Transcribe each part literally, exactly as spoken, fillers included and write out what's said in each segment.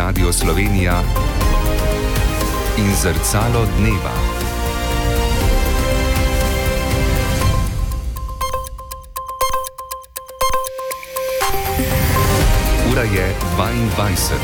Radio Slovenija in Zrcalo dneva. Ura je dvaindvajset.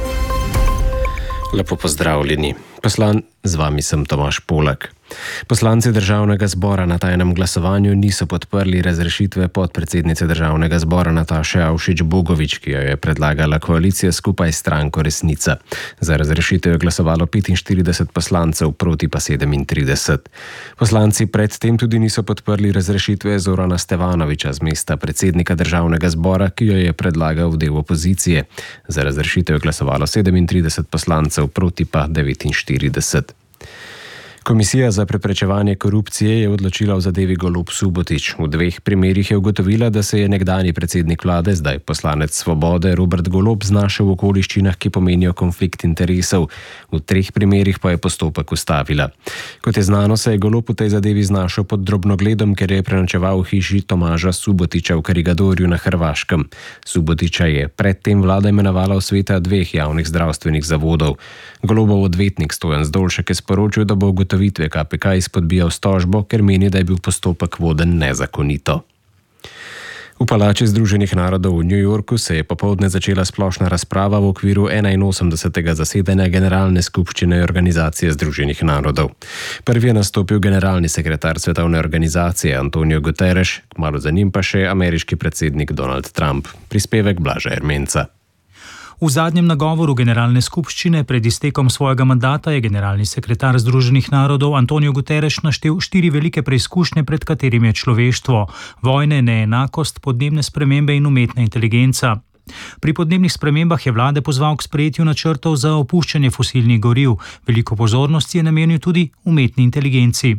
Lepo pozdravljeni. Poslan, z vami sem Tomaž Polak. Poslanci Državnega zbora na tajnem glasovanju niso podprli razrešitve podpredsednice Državnega zbora Nataše Avšič Bogovič, ki jo je predlagala koalicija skupaj s stranko Resnica. Za razrešitev je glasovalo petinštirideset poslancev, proti pa sedemintrideset. Poslanci predtem tudi niso podprli razrešitve Zorana Stevanoviča z mesta predsednika Državnega zbora, ki jo je predlagal del opozicije. Za razrešitev je glasovalo sedemintrideset poslancev, proti pa devetinštirideset. Komisija za preprečevanje korupcije je odločila v zadevi Golob Subotić. V dveh primerih je ugotovila, da se je nekdanji predsednik vlade, zdaj poslanec Svobode, Robert Golob znašel v okoliščinah, ki pomenijo konflikt interesov. V treh primerih pa je postopek ustavila. Kot je znano, se je Golob v tej zadevi znašel pod drobnogledom, ker je prenočeval v hiši Tomaža Subotića v Karigadorju na Hrvaškem. Subotića je predtem vlada imenovala v sveta dveh javnih zdravstvenih zavodov. Golobov odvetnik Stojan Zdolšek je sporočil, da bo ugotovitve K P K izpodbijal s tožbo, ker meni, da je bil postopek voden nezakonito. V Palači Združenih narodov v New Yorku se je popoldne začela splošna razprava v okviru enainosemdesetega zasedanja Generalne skupščine Organizacije Združenih narodov. Prvi je nastopil generalni sekretar Svetovne organizacije Antonio Guterres, kmalu za njim pa še ameriški predsednik Donald Trump. Prispevek Blaža Ermenca. V zadnjem nagovoru Generalne skupščine pred iztekom svojega mandata je generalni sekretar Združenih narodov Antonio Guterres naštel štiri velike preizkušnje, pred katerimi je človeštvo: vojne, neenakost, podnebne spremembe in umetna inteligenca. Pri podnebnih spremembah je vlade pozval k sprejetju načrtov za opuščanje fosilnih goriv. Veliko pozornosti je namenil tudi umetni inteligenci.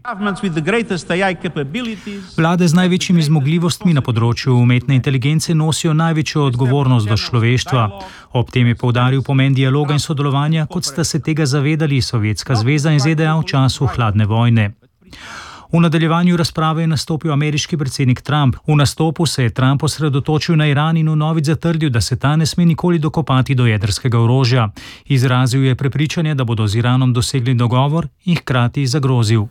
Vlade z največjimi zmogljivostmi na področju umetne inteligence nosijo največjo odgovornost do človeštva. Ob tem je poudaril pomen dialoga in sodelovanja, kot sta se tega zavedali Sovjetska zveza in Z D A v času hladne vojne. V nadaljevanju razprave je nastopil ameriški predsednik Trump. V nastopu se je Trump osredotočil na Iran in vnovič zatrdil, da se ta ne sme nikoli dokopati do jedrskega orožja. Izrazil je prepričanje, da bodo z Iranom dosegli dogovor, in hkrati zagrozil: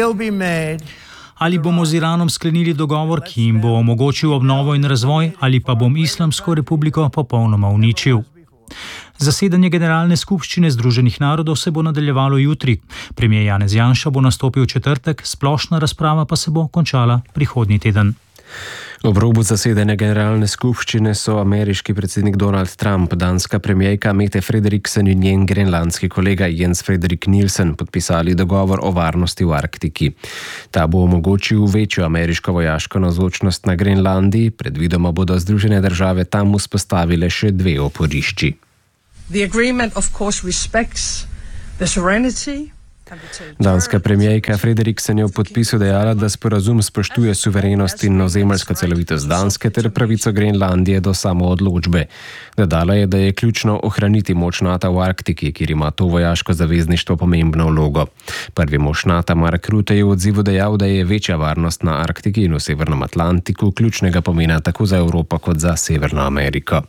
ali bomo z Iranom sklenili dogovor, ki jim bo omogočil obnovo in razvoj, ali pa bom Islamsko republiko popolnoma uničil. Zasedanje Generalne skupščine Združenih narodov se bo nadaljevalo jutri. Premier Janez Janša bo nastopil v četrtek, splošna razprava pa se bo končala prihodnji teden. Ob robu zasedanja Generalne skupščine so ameriški predsednik Donald Trump, danska premierka Mette Frederiksen in njen grenlandski kolega Jens Frederik Nielsen podpisali dogovor o varnosti v Arktiki. Ta bo omogočil večjo ameriško vojaško navzočnost na Grenlandiji, predvidoma bodo Združene države tam vzpostavile še dve oporišči. The agreement of course respects the sovereignty. Danska premierka Frederiksen je v podpisu dejala, da sporazum spoštuje suverenost in ozemeljsko celovitost Danske ter pravico Grenlandije do samoodločbe. Dodala je, da je ključno ohraniti moč Nata v Arktiki, kjer ima to vojaško zavezništvo pomembno vlogo. Prvi mož Nata Mark Rutte je v odzivu dejal, da je večja varnost na Arktiki in v Severnem Atlantiku ključnega pomena tako za Evropo kot za Severno Ameriko.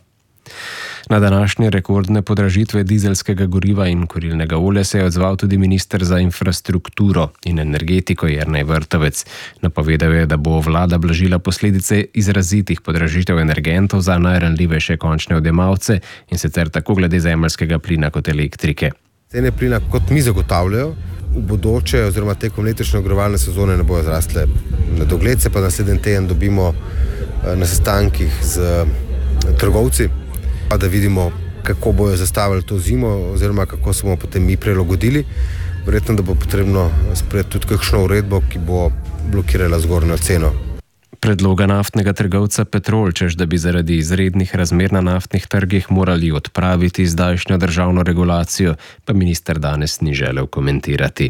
Na današnje rekordne podražitve dizelskega goriva in kurilnega olja se je odzval tudi minister za infrastrukturo in energetiko Jernej Vrtovec. Napovedal je, da bo vlada blažila posledice izrazitih podražitev energentov za najranljivejše končne odjemalce, in sicer tako glede zemeljskega plina kot elektrike. Cene plina, kot mi zagotavljajo, v bodoče oziroma tekom letošnje ogrevalne sezone ne bojo zrastle na dogled. Se pa naslednji teden dobimo na sestankih z trgovci, da vidimo, kako bojo zastavili to zimo oziroma kako se bomo potem mi prilagodili. Verjetno, da bo potrebno sprejeti tudi kakšno uredbo, ki bo blokirala zgornjo ceno. Predloga naftnega trgovca Petrol, češ da bi zaradi izrednih razmer na naftnih trgih morali odpraviti zdajšnjo državno regulacijo, pa minister danes ni želel komentirati.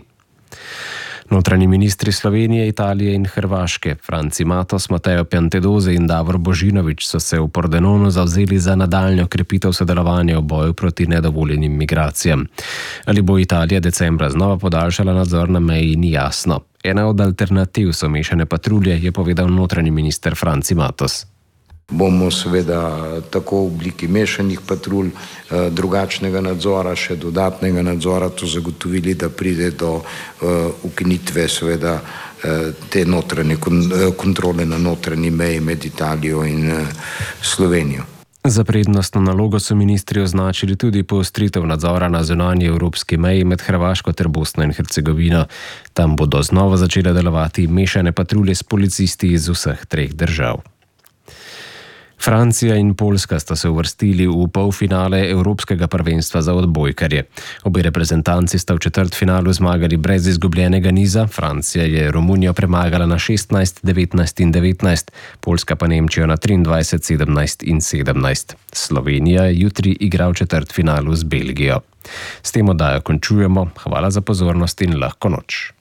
Notranji ministri Slovenije, Italije in Hrvaške, Franci Matos, Mateo Piantedosi in Davor Božinović, so se v Pordenonu zavzeli za nadaljnjo krepitev sodelovanja v boju proti nedovoljenim migracijam. Ali bo Italija decembra znova podaljšala nadzor na meji, ni jasno. Ena od alternativ so mešane patrulje, je povedal notranji minister Franci Matos. Bomo seveda tako v obliki mešanih patrulj, drugačnega nadzora, še dodatnega nadzora to zagotovili, da pride do ukinitve seveda te notranje kontrole na notranji meji med Italijo in Slovenijo. Za prednostno nalogo so ministri označili tudi poostritev nadzora na zunanji evropski meji med Hrvaško ter Bosno in Hercegovino. Tam bodo znova začele delovati mešane patrulje s policisti iz vseh treh držav. Francija in Poljska sta se uvrstili v polfinale Evropskega prvenstva za odbojkarje. Obe reprezentanci sta v četrtfinalu zmagali brez izgubljenega niza. Francija je Romunijo premagala na šestnajst, devetnajst in devetnajst, Poljska pa Nemčijo na triindvajset, sedemnajst in sedemnajst. Slovenija jutri igra v četrtfinalu z Belgijo. S tem oddajo končujemo. Hvala za pozornost in lahko noč.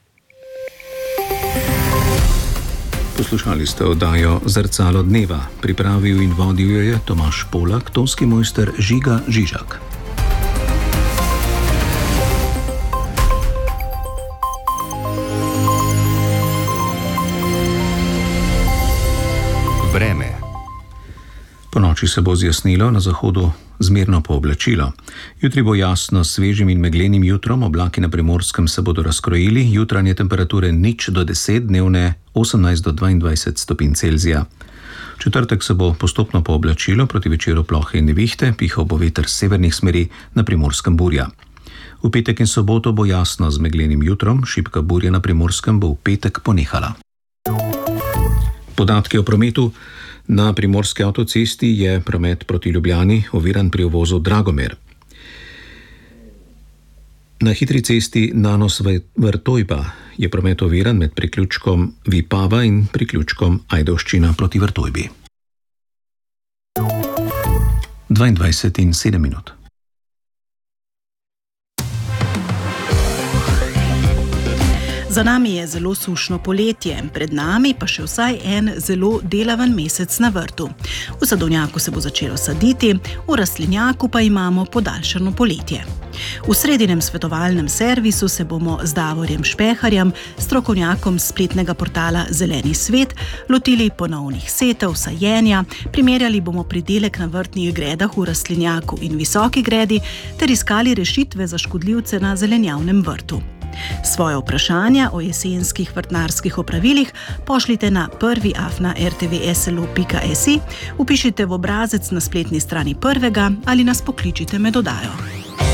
Poslušali ste oddajo Zrcalo dneva. Pripravil in vodil jo je Tomaž Polak, tonski mojster Žiga Žižak. Vreme. Ponoči se bo zjasnilo, na zahodu zmerno pooblačilo. Jutri bo jasno s svežim in meglenim jutrom, oblaki na Primorskem se bodo razkrojili, jutranje temperature nič do deset, dnevne osemnajst do dvaindvajset stopinj Celzija. V četrtek se bo postopno pooblačilo, proti večeru plohe in nevihte, pihal bo veter s severnih smeri, na Primorskem burja. V petek in soboto bo jasno z meglenim jutrom, šibka burja na Primorskem bo v petek ponehala. Podatki o prometu. Na primorski avtocesti je promet proti Ljubljani oviran pri uvozu Dragomer. Na hitri cesti Nanos-Vrtojba je promet oviran med priključkom Vipava in priključkom Ajdovščina proti Vrtojbi. dvaindvajset in sedem minut. Za nami je zelo sušno poletje, pred nami pa še vsaj en zelo delaven mesec na vrtu. V sadovnjaku se bo začelo saditi, v rastlinjaku pa imamo podaljšano poletje. V sredinem svetovalnem servisu se bomo z Davorjem Špeharjem, strokovnjakom spletnega portala Zeleni svet, lotili ponovnih setev, sajenja, primerjali bomo pridelek na vrtnih gredah v rastlinjaku in visoki gredi ter iskali rešitve za škodljivce na zelenjavnem vrtu. Svoje vprašanja o jesenskih vrtnarskih opravilih pošljite na prvi afna r t v s l o pika s i, vpišite v obrazec na spletni strani Prvega ali nas pokličite med oddajo.